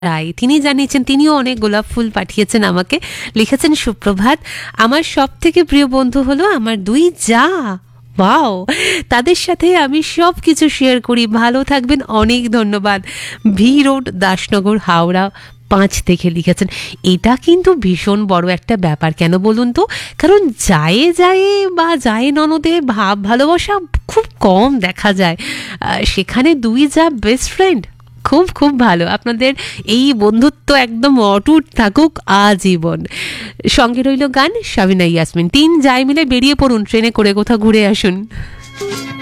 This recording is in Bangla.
রায় তিনি জানিয়েছেন, তিনিও অনেক গোলাপ ফুল পাঠিয়েছেন আমাকে, লিখেছেন সুপ্রভাত, আমার সব থেকে প্রিয় বন্ধু হলো আমার দুই জা। ওয়াও, তাদের সাথে আমি সব কিছু শেয়ার করি, ভালো থাকবেন, অনেক ধন্যবাদ। ভি রোড, দাসনগর, হাওড়া 5 থেকে লিখেছেন। এটা কিন্তু ভীষণ বড় একটা ব্যাপার, কেন বলুন তো? কারণ যায় যায় বা যায় ননদে ভাব ভালোবাসা খুব কম দেখা যায়, সেখানে দুই যা বেস্ট ফ্রেন্ড, খুব খুব ভালো। আপনাদের এই বন্ধুত্ব একদম অটুট থাকুক আজীবন। সঙ্গে রইল গান, সাবিনা ইয়াসমিন। 3 জায় মিলে বেরিয়ে পড়ুন, ট্রেনে করে কোথাও ঘুরে আসুন।